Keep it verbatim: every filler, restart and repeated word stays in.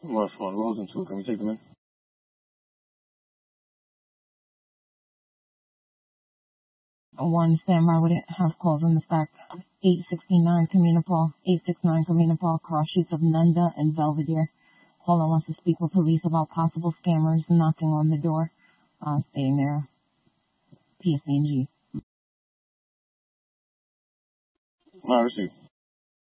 West one, Rose and two. Can we take them in? One, stand by with it. House calls in the fact. eight sixty-nine Communipol, eight sixty-nine Communipol, cross streets of Nunda and Belvedere. Caller wants to speak with police about possible scammers knocking on the door. Uh, staying there. P S C and G. I received.